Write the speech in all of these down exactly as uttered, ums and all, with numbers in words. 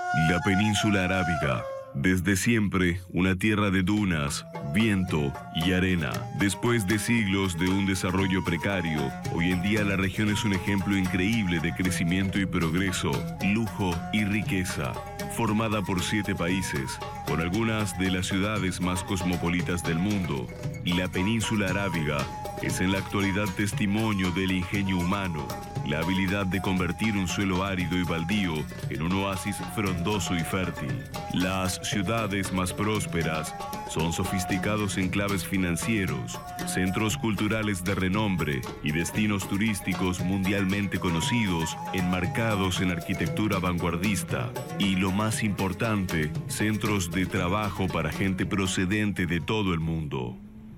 La península arábiga, desde siempre una tierra de dunas, viento y arena. Después de siglos de un desarrollo precario, hoy en día la región es un ejemplo increíble de crecimiento y progreso, lujo y riqueza. Formada por siete países, con algunas de las ciudades más cosmopolitas del mundo, la península arábiga es en la actualidad testimonio del ingenio humano, la habilidad de convertir un suelo árido y baldío en un oasis frondoso y fértil. Las ciudades más prósperas son sofisticados enclaves financieros, centros culturales de renombre y destinos turísticos mundialmente conocidos, enmarcados en arquitectura vanguardista. Y lo más importante, centros de trabajo para gente procedente de todo el mundo.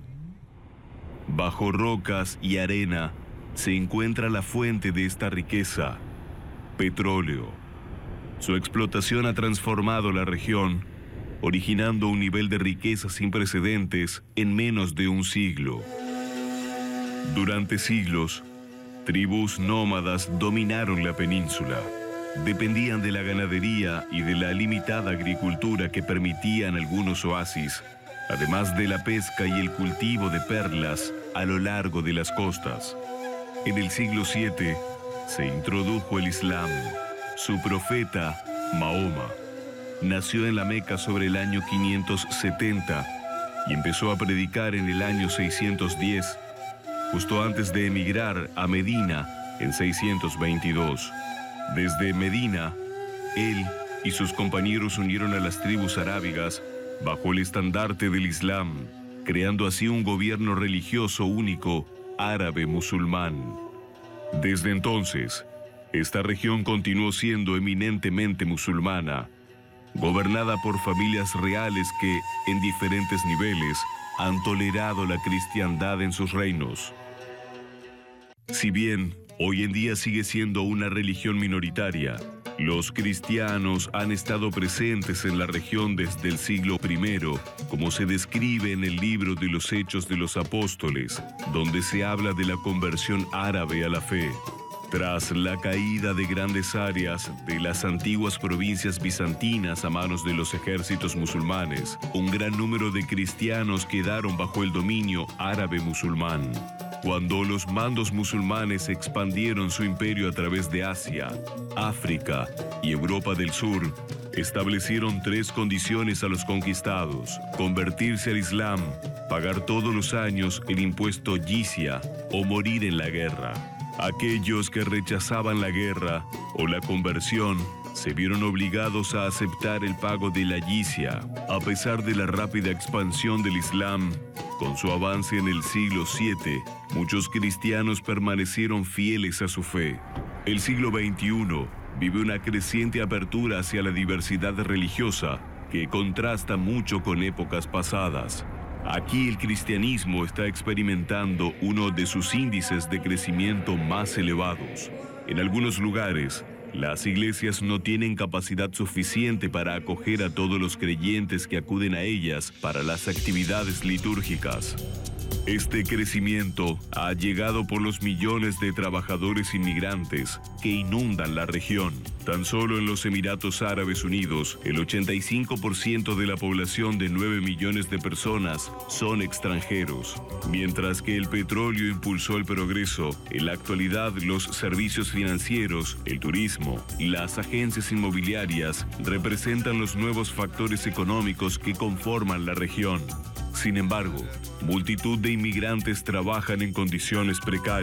Bajo rocas y arena se encuentra la fuente de esta riqueza, petróleo. Su explotación ha transformado la región, originando un nivel de riqueza sin precedentes en menos de un siglo. Durante siglos, tribus nómadas dominaron la península. Dependían de la ganadería y de la limitada agricultura que permitían algunos oasis, además de la pesca y el cultivo de perlas a lo largo de las costas. En el siglo siete se introdujo el Islam. Su profeta, Mahoma, nació en la Meca sobre el año quinientos setenta y empezó a predicar en el año seiscientos diez, justo antes de emigrar a Medina en seiscientos veintidós. Desde Medina, él y sus compañeros unieron a las tribus arábigas bajo el estandarte del Islam, creando así un gobierno religioso único, árabe-musulmán. Desde entonces, esta región continuó siendo eminentemente musulmana, gobernada por familias reales que, en diferentes niveles, han tolerado la cristiandad en sus reinos. Si bien hoy en día sigue siendo una religión minoritaria, los cristianos han estado presentes en la región desde el siglo primero, como se describe en el libro de los Hechos de los Apóstoles, donde se habla de la conversión árabe a la fe. Tras la caída de grandes áreas de las antiguas provincias bizantinas a manos de los ejércitos musulmanes, un gran número de cristianos quedaron bajo el dominio árabe-musulmán. Cuando los mandos musulmanes expandieron su imperio a través de Asia, África y Europa del Sur, establecieron tres condiciones a los conquistados: convertirse al Islam, pagar todos los años el impuesto yizia o morir en la guerra. Aquellos que rechazaban la guerra o la conversión se vieron obligados a aceptar el pago de la yizia. A pesar de la rápida expansión del Islam, con su avance en el siglo siete, muchos cristianos permanecieron fieles a su fe. El siglo veintiuno vive una creciente apertura hacia la diversidad religiosa que contrasta mucho con épocas pasadas. Aquí el cristianismo está experimentando uno de sus índices de crecimiento más elevados. En algunos lugares, las iglesias no tienen capacidad suficiente para acoger a todos los creyentes que acuden a ellas para las actividades litúrgicas. Este crecimiento ha llegado por los millones de trabajadores inmigrantes que inundan la región. Tan solo en los Emiratos Árabes Unidos, el ochenta y cinco por ciento de la población de nueve millones de personas son extranjeros. Mientras que el petróleo impulsó el progreso, en la actualidad los servicios financieros, el turismo y las agencias inmobiliarias representan los nuevos factores económicos que conforman la región. Sin embargo, multitud de inmigrantes trabajan en condiciones precarias.